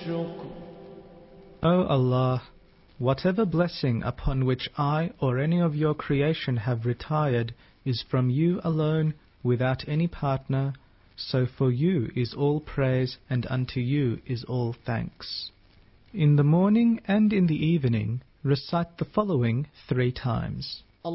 والشكر. O Allah, whatever blessing upon which I or any of your creation have retired is from you alone, without any partner, so for you is all praise and unto you is all thanks. In the morning and in the evening, recite the following 3 times.